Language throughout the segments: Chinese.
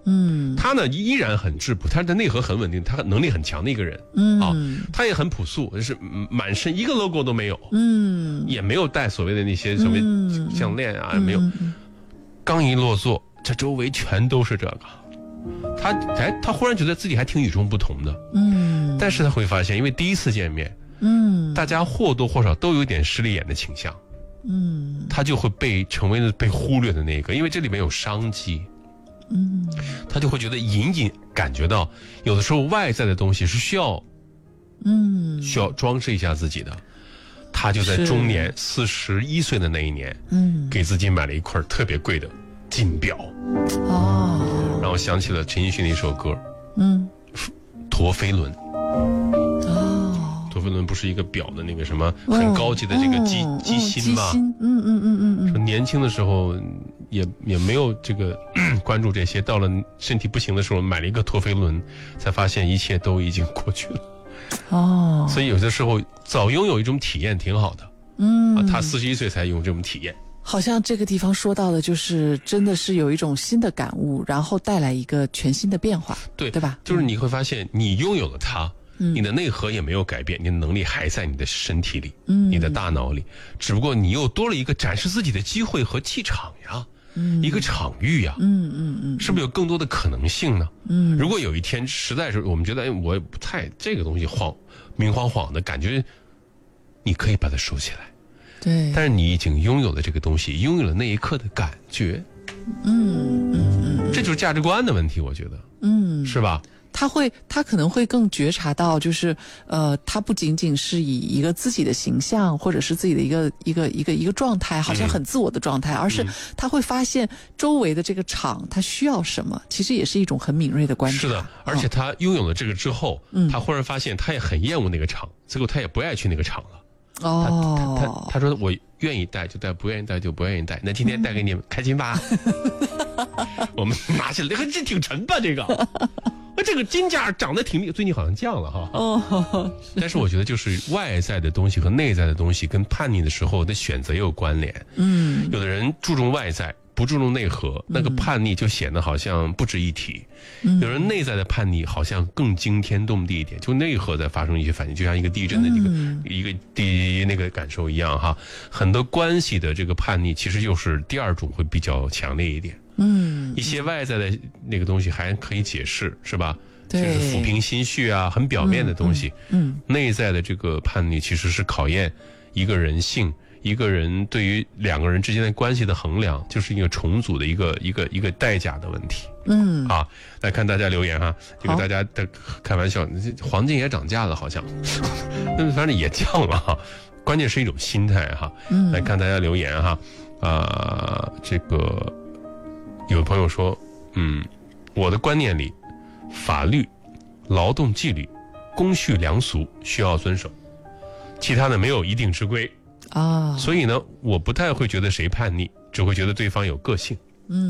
他呢依然很质朴，他的内核很稳定，他能力很强的一个人。他也很朴素，就是满身一个 logo 都没有。也没有戴所谓的那些什么项链啊，没有。刚一落座，这周围全都是这个。他忽然觉得自己还挺与众不同的。但是他会发现，因为第一次见面，大家或多或少都有点势利眼的倾向。他就会成为了被忽略的那个，因为这里面有商机。他就会觉得隐隐感觉到，有的时候外在的东西是需要装饰一下自己的。他就在中年41岁的那一年，给自己买了一块特别贵的金表。让我想起了陈奕迅的一首歌，陀飞轮。陀飞轮不是一个表的那个什么很高级的这个机芯吗？说年轻的时候也没有这个关注这些，到了身体不行的时候买了一个陀飞轮，才发现一切都已经过去了。所以有些时候早拥有一种体验挺好的。他41岁才有这种体验。 好像这个地方说到的就是真的是有一种新的感悟，然后带来一个全新的变化，对吧？ 就是你会发现你拥有了它，你的内核也没有改变，你的能力还在你的身体里，你的大脑里，只不过你又多了一个展示自己的机会和气场呀，一个场域呀，是不是有更多的可能性呢？如果有一天实在是我们觉得我不太这个东西明晃晃的感觉，你可以把它收起来。 对， 但是你已经拥有了这个东西，拥有了那一刻的感觉。这就是价值观的问题，我觉得，是吧？ 他可能会更觉察到，就是他不仅仅是以一个自己的形象或者是自己的一个状态，好像很自我的状态，而是他会发现周围的这个场他需要什么，其实也是一种很敏锐的观察。 是的，而且他拥有了这个之后，他忽然发现他也很厌恶那个场，结果他也不爱去那个场了。他说我愿意戴就戴，不愿意戴就不愿意戴。那今天带给你们开心吧？我们拿起来，这挺沉吧？这个金价涨得挺厉害，最近好像降了哈。但是我觉得就是外在的东西和内在的东西跟叛逆的时候的选择也有关联。有的人注重外在，不注重内核，那个叛逆就显得好像不值一提。有人内在的叛逆好像更惊天动地一点，就内核在发生一些反应，就像一个地震的一个那个感受一样哈。很多关系的这个叛逆其实就是第二种会比较强烈一点。一些外在的那个东西还可以解释，是吧？就是抚平心绪啊，很表面的东西。内在的这个叛逆其实是考验一个人性，一个人对于两个人之间的关系的衡量，就是一个重组的一个代价的问题。来看大家留言哈，这个大家的开玩笑，黄金也涨价了好像，反正也降了哈，关键是一种心态哈。来看大家留言哈，这个有朋友说，我的观念里，法律、劳动纪律、公序良俗需要遵守，其他的没有一定之规。所以呢，我不太会觉得谁叛逆，只会觉得对方有个性。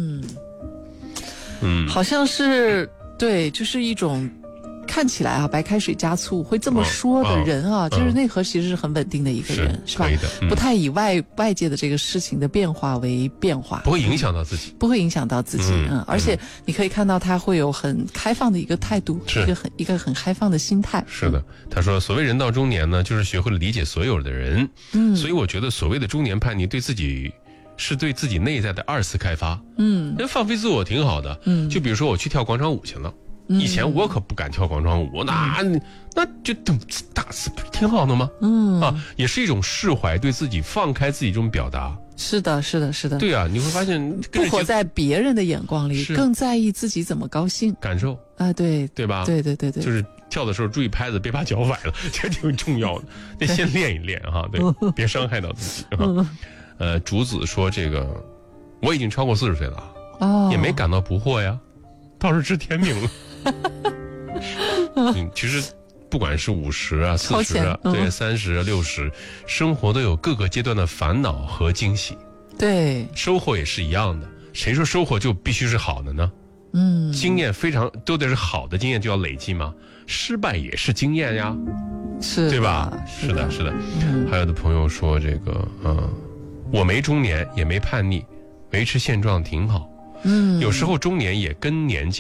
好像是对，就是一种看起来白开水加醋会这么说的人就是内核其实是很稳定的一个人，是吧？不太以外界的这个事情的变化为变化， 不会影响到自己， 而且你可以看到他会有很开放的一个态度，一个很开放的心态。 是的，他说所谓人到中年呢，就是学会了理解所有的人。所以我觉得所谓的中年叛逆对自己内在的二次开发。放飞自我挺好的。就比如说我去跳广场舞去了。以前我可不敢跳广场舞，那就打死不是挺好的吗？也是一种释怀，对自己放开自己这种表达。 是的。 对啊，你会发现不活在别人的眼光里，更在意自己怎么高兴， 感受对吧？ 对， 就是跳的时候注意拍子，别把脚崴了，这挺重要的。得先练一练哈，对，别伤害到自己。竹子说这个，我已经超过40岁了，也没感到不惑呀，倒是知天命了。其实不管是50啊、40啊、对30啊、60，生活都有各个阶段的烦恼和惊喜。对，收获也是一样的。谁说收获就必须是好的呢？经验都得是好的经验就要累积吗？失败也是经验呀，对吧？是的。还有的朋友说这个，我没中年也没叛逆，维持现状挺好。有时候中年也跟年纪